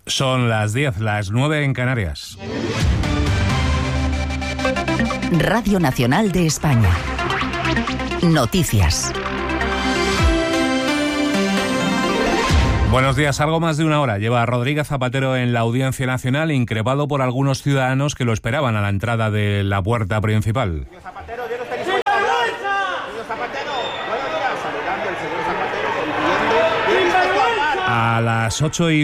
Son las 10, las 9 en Canarias. Radio Nacional de España. Noticias. Buenos días. Algo más de una hora lleva Rodríguez Zapatero en la Audiencia Nacional, increpado por algunos ciudadanos que lo esperaban a la entrada de la puerta principal. Señor Zapatero, yo no estoy dispuesto a hablar. Señor Zapatero, buenos días. Saludando al señor Zapatero, A las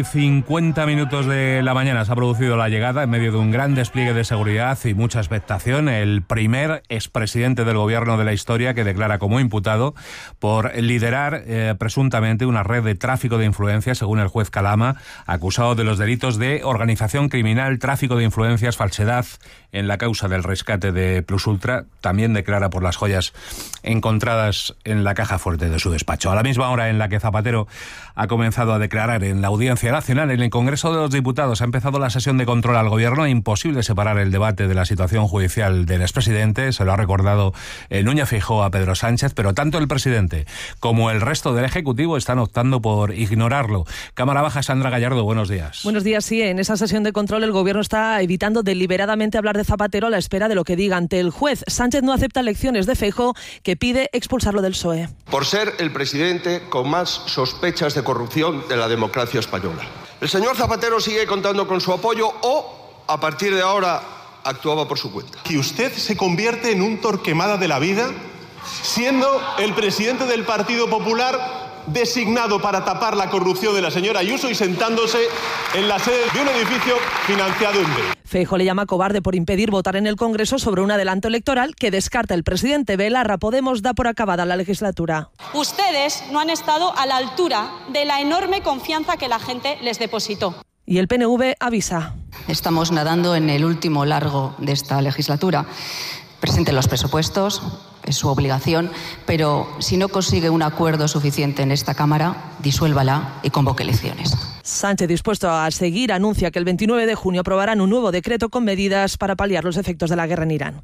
8:50 de la mañana se ha producido la llegada, en medio de un gran despliegue de seguridad y mucha expectación, el primer expresidente del gobierno de la historia que declara como imputado por liderar presuntamente una red de tráfico de influencias, según el juez Calama, acusado de los delitos de organización criminal, tráfico de influencias, falsedad en la causa del rescate de Plus Ultra. También declara por las joyas encontradas en la caja fuerte de su despacho. A la misma hora en la que Zapatero ha comenzado a declarar en la Audiencia Nacional, en el Congreso de los Diputados ha empezado la sesión de control al Gobierno. Imposible separar el debate de la situación judicial del expresidente, se lo ha recordado Núñez Feijóo a Pedro Sánchez, pero tanto el presidente como el resto del Ejecutivo están optando por ignorarlo. Cámara Baja, Sandra Gallardo, buenos días. Buenos días, sí. En esa sesión de control el Gobierno está evitando deliberadamente hablar de Zapatero a la espera de lo que diga ante el juez. Sánchez no acepta lecciones de Feijóo, que pide expulsarlo del PSOE. Por ser el presidente con más sospechas de corrupción de la democracia española. El señor Zapatero sigue contando con su apoyo o, a partir de ahora, actuaba por su cuenta. Que usted se convierte en un Torquemada de la vida, siendo el presidente del Partido Popular designado para tapar la corrupción de la señora Ayuso y sentándose en la sede de un edificio financiado en B. Feijóo le llama cobarde por impedir votar en el Congreso sobre un adelanto electoral que descarta el presidente. Belarra, Podemos da por acabada la legislatura. Ustedes no han estado a la altura de la enorme confianza que la gente les depositó. Y el PNV avisa. Estamos nadando en el último largo de esta legislatura. Presenten los presupuestos, es su obligación, pero si no consigue un acuerdo suficiente en esta Cámara, disuélvala y convoque elecciones. Sánchez, dispuesto a seguir, anuncia que el 29 de junio aprobarán un nuevo decreto con medidas para paliar los efectos de la guerra en Irán.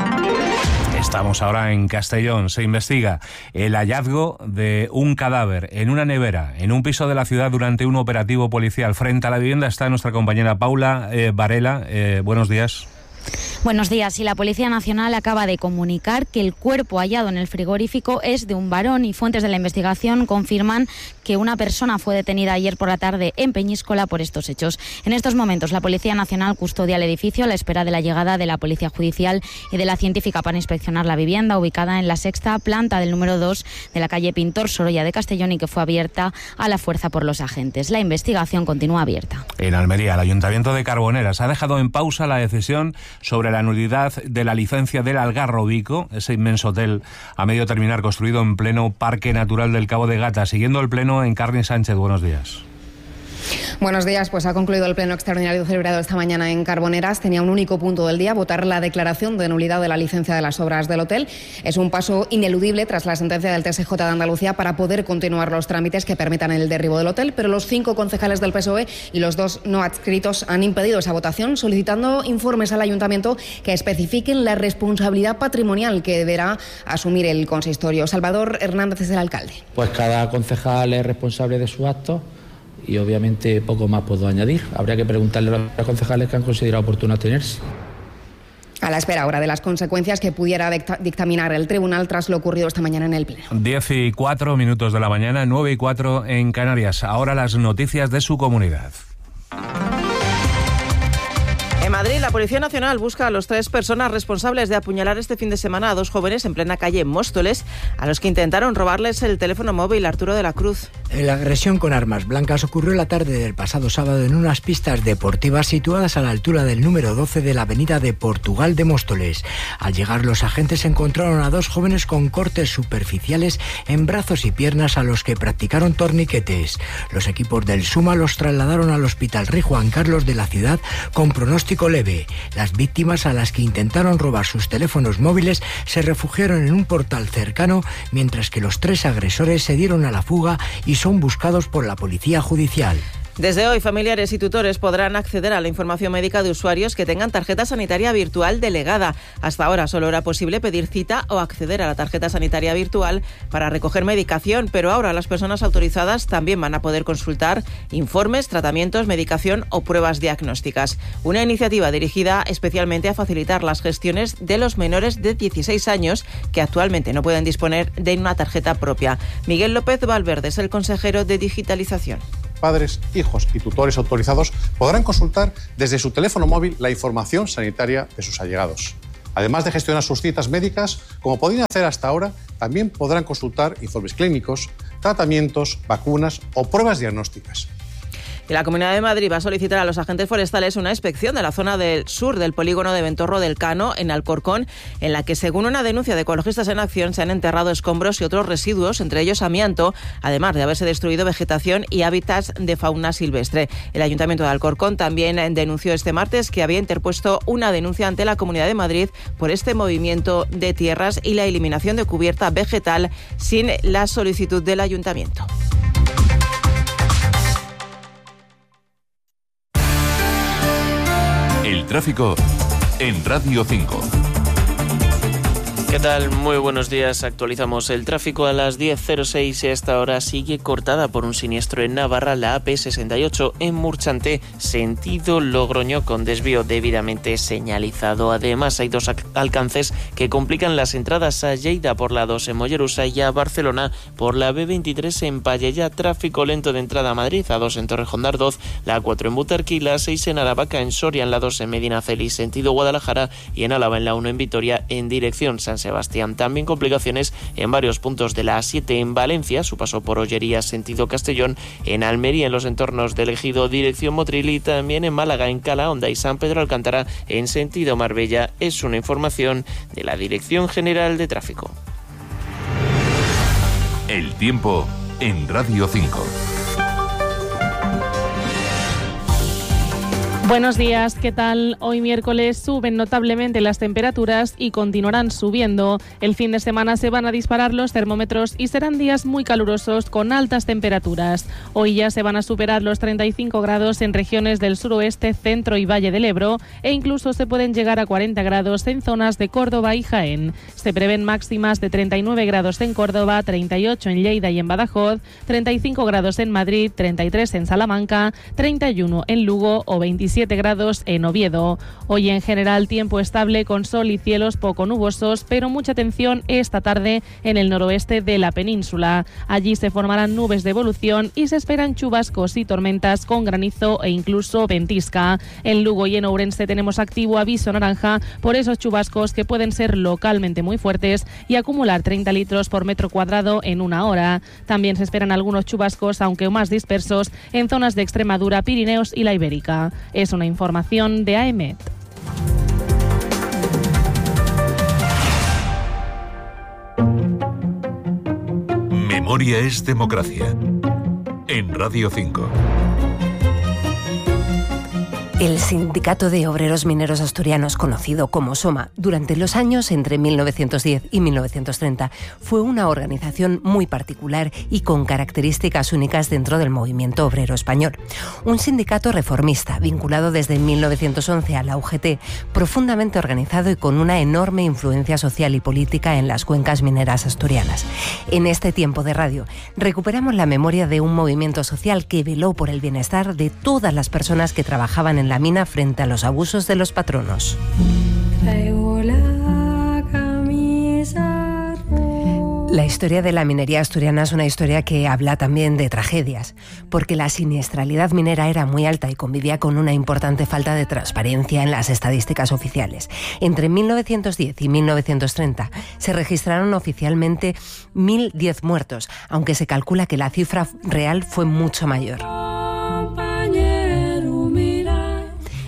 Estamos ahora en Castellón. Se investiga el hallazgo de un cadáver en una nevera, en un piso de la ciudad durante un operativo policial. Frente a la vivienda está nuestra compañera Paula Varela. Buenos días. Buenos días. Y la Policía Nacional acaba de comunicar que el cuerpo hallado en el frigorífico es de un varón y fuentes de la investigación confirman que una persona fue detenida ayer por la tarde en Peñíscola por estos hechos. En estos momentos la Policía Nacional custodia el edificio a la espera de la llegada de la Policía Judicial y de la científica para inspeccionar la vivienda ubicada en la sexta planta del número 2 de la calle Pintor Sorolla de Castellón y que fue abierta a la fuerza por los agentes. La investigación continúa abierta. En Almería, el Ayuntamiento de Carboneras ha dejado en pausa la decisión sobre la nulidad de la licencia del Algarrobico, ese inmenso hotel a medio terminar construido en pleno Parque Natural del Cabo de Gata. Siguiendo el pleno, Encarni Sánchez, buenos días. Buenos días, pues ha concluido el pleno extraordinario celebrado esta mañana en Carboneras. Tenía un único punto del día, votar la declaración de nulidad de la licencia de las obras del hotel. Es un paso ineludible tras la sentencia del TSJ de Andalucía para poder continuar los trámites que permitan el derribo del hotel, pero los 5 concejales del PSOE y los 2 no adscritos han impedido esa votación, solicitando informes al ayuntamiento que especifiquen la responsabilidad patrimonial que deberá asumir el consistorio. Salvador Hernández es el alcalde. Pues cada concejal es responsable de sus actos y obviamente poco más puedo añadir. Habría que preguntarle a los concejales que han considerado oportuno abstenerse. A la espera ahora de las consecuencias que pudiera dictaminar el tribunal tras lo ocurrido esta mañana en el pleno. 10:04 de la mañana, 9:04 en Canarias. Ahora las noticias de su comunidad. En Madrid, la Policía Nacional busca a los 3 personas responsables de apuñalar este fin de semana a 2 jóvenes en plena calle Móstoles, a los que intentaron robarles el teléfono móvil. Arturo de la Cruz. La agresión con armas blancas ocurrió la tarde del pasado sábado en unas pistas deportivas situadas a la altura del número 12 de la avenida de Portugal de Móstoles. Al llegar, los agentes encontraron a 2 jóvenes con cortes superficiales en brazos y piernas a los que practicaron torniquetes. Los equipos del SUMA los trasladaron al Hospital Rey Juan Carlos de la ciudad con pronóstico leve. Las víctimas, a las que intentaron robar sus teléfonos móviles, se refugiaron en un portal cercano, mientras que los 3 agresores se dieron a la fuga y son buscados por la policía judicial. Desde hoy, familiares y tutores podrán acceder a la información médica de usuarios que tengan tarjeta sanitaria virtual delegada. Hasta ahora solo era posible pedir cita o acceder a la tarjeta sanitaria virtual para recoger medicación, pero ahora las personas autorizadas también van a poder consultar informes, tratamientos, medicación o pruebas diagnósticas. Una iniciativa dirigida especialmente a facilitar las gestiones de los menores de 16 años que actualmente no pueden disponer de una tarjeta propia. Miguel López Valverde es el consejero de Digitalización. Padres, hijos y tutores autorizados podrán consultar desde su teléfono móvil la información sanitaria de sus allegados. Además de gestionar sus citas médicas, como podían hacer hasta ahora, también podrán consultar informes clínicos, tratamientos, vacunas o pruebas diagnósticas. Y la Comunidad de Madrid va a solicitar a los agentes forestales una inspección de la zona del sur del polígono de Ventorro del Cano, en Alcorcón, en la que, según una denuncia de Ecologistas en Acción, se han enterrado escombros y otros residuos, entre ellos amianto, además de haberse destruido vegetación y hábitats de fauna silvestre. El Ayuntamiento de Alcorcón también denunció este martes que había interpuesto una denuncia ante la Comunidad de Madrid por este movimiento de tierras y la eliminación de cubierta vegetal sin la solicitud del Ayuntamiento. El tráfico en Radio 5. ¿Qué tal? Muy buenos días. Actualizamos el tráfico a las 10:06 y a esta hora sigue cortada por un siniestro en Navarra la AP68 en Murchanté, sentido Logroño, con desvío debidamente señalizado. Además, hay dos alcances que complican las entradas a Lleida por la 2 en Mollerusa y a Barcelona por la B23 en Pallejà. Tráfico lento de entrada a Madrid, a 2 en Torrejón de Ardoz, la 4 en Butarquí, la 6 en Aravaca, en Soria, en la 2 en Medinaceli, sentido Guadalajara, y en Álava en la 1 en Vitoria, en dirección San Sebastián. También complicaciones en varios puntos de la A7 en Valencia, su paso por Ollería, sentido Castellón, en Almería, en los entornos del Ejido, dirección Motril, y también en Málaga, en Calahonda y San Pedro Alcántara, en sentido Marbella. Es una información de la Dirección General de Tráfico. El tiempo en Radio 5. Buenos días, ¿qué tal? Hoy miércoles suben notablemente las temperaturas y continuarán subiendo. El fin de semana se van a disparar los termómetros y serán días muy calurosos con altas temperaturas. Hoy ya se van a superar los 35 grados en regiones del suroeste, centro y Valle del Ebro, e incluso se pueden llegar a 40 grados en zonas de Córdoba y Jaén. Se prevén máximas de 39 grados en Córdoba, 38 en Lleida y en Badajoz, 35 grados en Madrid, 33 en Salamanca, 31 en Lugo o 27 grados en Oviedo. Hoy en general tiempo estable con sol y cielos poco nubosos, pero mucha atención esta tarde en el noroeste de la península. Allí se formarán nubes de evolución y se esperan chubascos y tormentas con granizo e incluso ventisca. En Lugo y en Ourense tenemos activo aviso naranja por esos chubascos que pueden ser localmente muy fuertes y acumular 30 litros por metro cuadrado en una hora. También se esperan algunos chubascos, aunque más dispersos, en zonas de Extremadura, Pirineos y la Ibérica. Es una información de AEMET. Memoria es democracia. En Radio 5. El Sindicato de Obreros Mineros Asturianos, conocido como SOMA, durante los años entre 1910 y 1930, fue una organización muy particular y con características únicas dentro del movimiento obrero español. Un sindicato reformista, vinculado desde 1911 a la UGT, profundamente organizado y con una enorme influencia social y política en las cuencas mineras asturianas. En este tiempo de radio, recuperamos la memoria de un movimiento social que veló por el bienestar de todas las personas que trabajaban en la mina frente a los abusos de los patronos. La historia de la minería asturiana es una historia que habla también de tragedias, porque la siniestralidad minera era muy alta y convivía con una importante falta de transparencia en las estadísticas oficiales. Entre 1910 y 1930 se registraron oficialmente 1.010 muertos, aunque se calcula que la cifra real fue mucho mayor.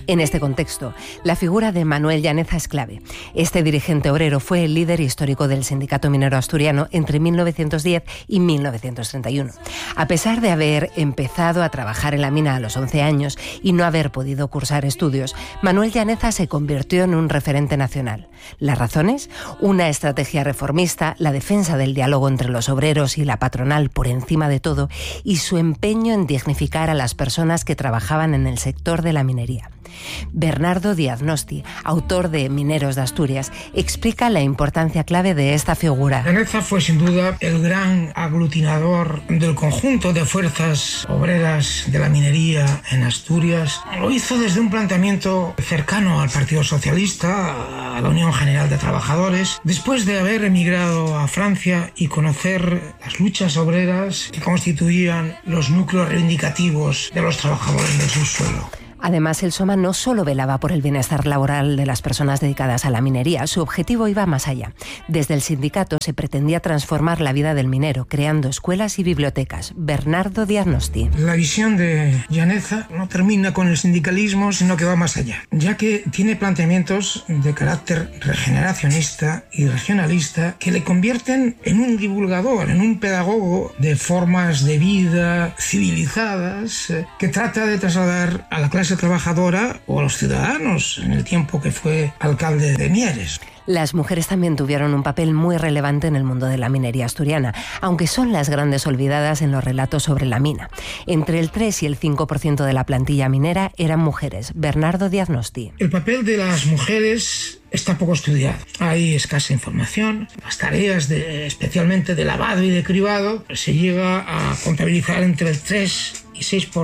En este contexto, la figura de Manuel Llaneza es clave. Este dirigente obrero fue el líder histórico del Sindicato Minero Asturiano entre 1910 y 1931. A pesar de haber empezado a trabajar en la mina a los 11 años y no haber podido cursar estudios, Manuel Llaneza se convirtió en un referente nacional. ¿Las razones? Una estrategia reformista, la defensa del diálogo entre los obreros y la patronal por encima de todo, y su empeño en dignificar a las personas que trabajaban en el sector de la minería. Bernardo Díaz Nosti, autor de Mineros de Asturias, explica la importancia clave de esta figura. Llaneza fue sin duda el gran aglutinador del conjunto de fuerzas obreras de la minería en Asturias. Lo hizo desde un planteamiento cercano al Partido Socialista, a la Unión General de Trabajadores, después de haber emigrado a Francia y conocer las luchas obreras que constituían los núcleos reivindicativos de los trabajadores del subsuelo. Además, el SOMA no solo velaba por el bienestar laboral de las personas dedicadas a la minería, su objetivo iba más allá. Desde el sindicato se pretendía transformar la vida del minero, creando escuelas y bibliotecas. Bernardo Díaz Nosti. La visión de Llaneza no termina con el sindicalismo, sino que va más allá, ya que tiene planteamientos de carácter regeneracionista y regionalista que le convierten en un divulgador, en un pedagogo de formas de vida civilizadas que trata de trasladar a la clase trabajadora o a los ciudadanos en el tiempo que fue alcalde de Mieres. Las mujeres también tuvieron un papel muy relevante en el mundo de la minería asturiana, aunque son las grandes olvidadas en los relatos sobre la mina. Entre el 3 y el 5% de la plantilla minera eran mujeres. Bernardo Díaz Nosti. El papel de las mujeres está poco estudiado. Hay escasa información. Las tareas especialmente de lavado y de cribado se llega a contabilizar entre el 3 y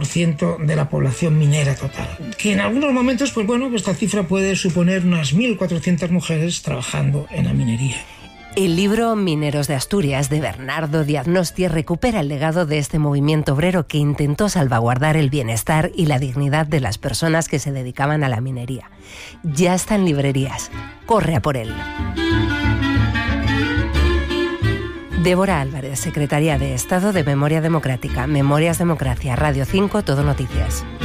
6% de la población minera total. Que en algunos momentos, pues esta cifra puede suponer unas 1.400 mujeres trabajando en la minería. El libro Mineros de Asturias, de Bernardo Díaz Nosti, recupera el legado de este movimiento obrero que intentó salvaguardar el bienestar y la dignidad de las personas que se dedicaban a la minería. Ya está en librerías. Corre a por él. Débora Álvarez, Secretaría de Estado de Memoria Democrática. Memorias Democracia, Radio 5, Todo Noticias.